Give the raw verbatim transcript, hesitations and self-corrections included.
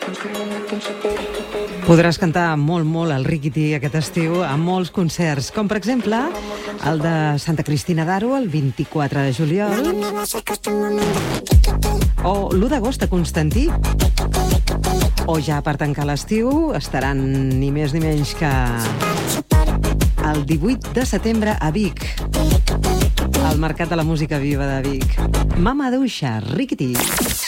Podràs cantar molt, molt el Riquití aquest estiu a molts concerts, com per exemple el de Santa Cristina d'Aro el vint-i-quatre de juliol o l'u d'agost a Constantí. O ja per tancar l'estiu estaran ni més ni menys que el divuit de setembre a Vic, al Mercat de la Música Viva de Vic. Mama Duixa, Riquití.